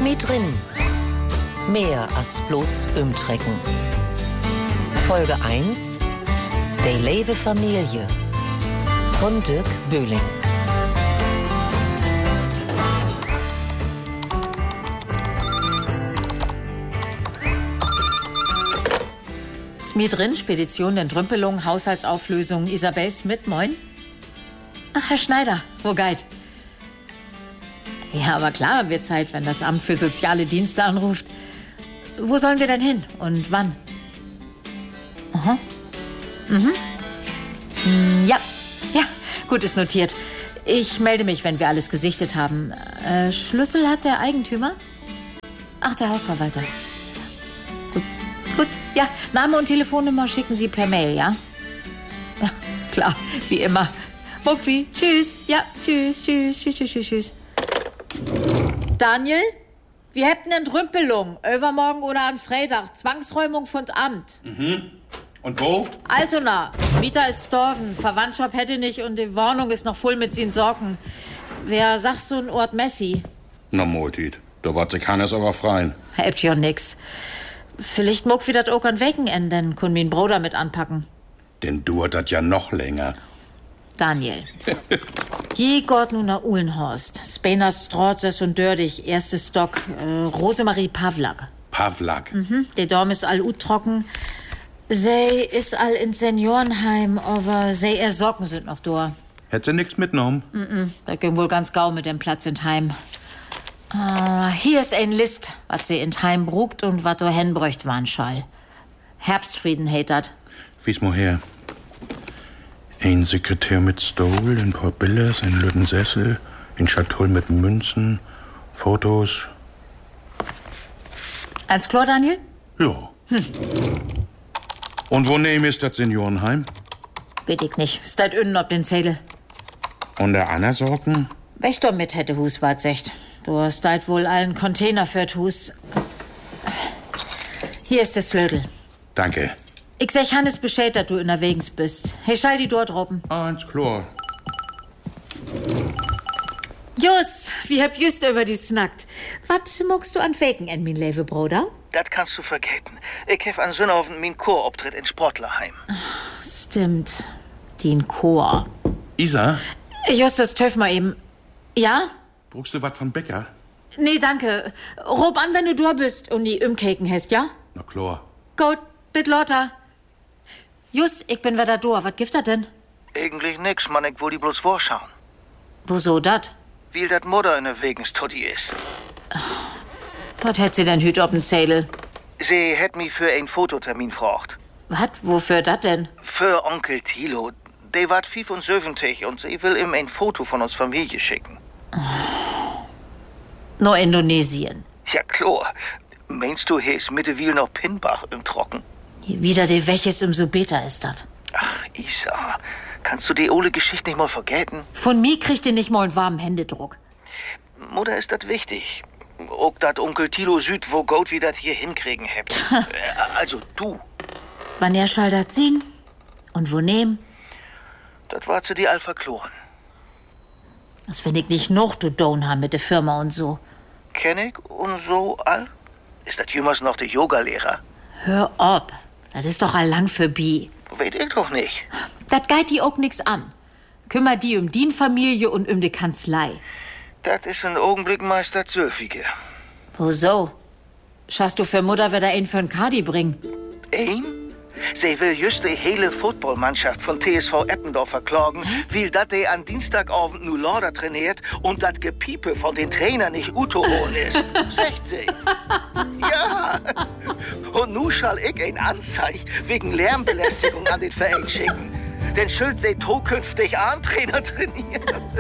Mit drin. Mehr als bloß Umtrecken. Folge 1. Die Lewe Familie. Von Dirk Böhling. Mit drin, Spedition, Entrümpelung, Haushaltsauflösung, Isabel Smith, moin. Ach, Herr Schneider, wo geht? Ja, aber klar haben wir Zeit, wenn das Amt für soziale Dienste anruft. Wo sollen wir denn hin und wann? Aha. Ja, gut, ist notiert. Ich melde mich, wenn wir alles gesichtet haben. Schlüssel hat der Eigentümer? Ach, der Hausverwalter. Gut, ja, Name und Telefonnummer schicken Sie per Mail, ja? Ja, klar, wie immer. Mugtwi, tschüss. Ja, tschüss. Daniel, wir hätten Entrümpelung. Übermorgen oder an Freitag. Zwangsräumung von Amt. Und wo? Altona. Mieter ist gestorben. Verwandtschaft hätte nicht und die Wohnung ist noch voll mit seinen Sorgen. Wer sagt so ein Ort Messi? Na, Multit. Da wart sich Hannes aber freien. Hebt ja nix. Vielleicht mag wir das auch an Wochenende, dann können wir den Bruder mit anpacken. Denn dauert das ja noch länger. Daniel. Geh Gott nun nach Uhlenhorst. Spener Strotzes und Dördig, erstes Stock. Rosemarie Pavlak. Pavlak? Der Dorm ist all trocken. Sie ist all ins Seniorenheim, aber sie ihr Socken sind noch da. Hätt sie nix mitgenommen? Das ging wohl ganz gau mit dem Platz in Heim. Hier ist ein List, was sie in Heim brugt und was du hinbräucht waren schall. Herbstfrieden hätt dat. Wie's mal her. Ein Sekretär mit Stuhl, ein paar Billers, ein lütten Sessel, ein Schatull mit Münzen, Fotos. Als klar, Daniel? Ja. Und wo nehm ist das Seniorenheim? Weet ich nicht. Steht innen ob den Zettel. Und der Anna Sorgen? Wächter mit hätte Hus wat secht. Du hast halt wohl allen Container für Hus. Hier ist der Slödel. Danke. Ich sag Hannes Bescheid, dass du unterwegs bist. Hey, schall die dort droppen. Eins klar. Jus, wie hab just über die snackt. Was muckst du an Faken en min Lewe, Bruder? Das kannst du vergessen. Ich hef an Sonnabend min Chorauftritt in Sportlerheim. Stimmt. Den Chor. Isa, Justus, töff mal eben. Ja? brauchst du was von Bäcker? Nee, danke. Rob an, wenn du da bist und die Umkeken hast, ja? Na klar. Gut, bitte lauter. Jus, ich bin wieder da. Was gibt das denn? Eigentlich nix, man, ich will die bloß vorschauen. Wieso dat? Weil dat Mutter in der Wegenstudie ist. Was hätt sie denn hüt ob'n Zettel? Sie hätt mich für ein Fototermin gefragt. Was? Wofür dat denn? Für Onkel Thilo. Der wart 75 und sie will ihm ein Foto von uns Familie schicken. Nur Indonesien. Ja, klar. Meinst du, hier ist mittlerweile noch Pinbach im Trocken? Wieder die welches umso beter ist dat. Ach, Isa, kannst du die ole Geschichte nicht mal vergessen? Von mir kriegt ihr nicht mal einen warmen Händedruck. Mutter ist das wichtig. Auch dat Onkel Thilo Süd, wo Gott wie dat hier hinkriegen hebt. Also du. Wann er schall dat sehen? Und wo nehmen? Das war zu dir all verkloren. Das find ich nicht noch, du Donham mit der Firma und so. Kenn ich und so all? Ist das jemals noch der Yogalehrer? Hör ob. Das ist doch allang vorbei. Weet ich doch nicht. Das geht die auch nix an. Kümmer die um die Familie und um die Kanzlei. Das ist ein Augenblick meist das Sülfige. Wieso? Schaffst du für Mutter wieder einen für ein Kadi bringen? Ein? Sie will just die hele Footballmannschaft von TSV Eppendorf verklagen, weil dat die an Dienstagabend nur Lauder trainiert und dat Gepiepe von den Trainern nicht utoholen ist. 60. Ja. Und nu schall ich ein Anzeig wegen Lärmbelästigung an den Verein schicken. Denn schuld sie zukünftig Trainer trainieren.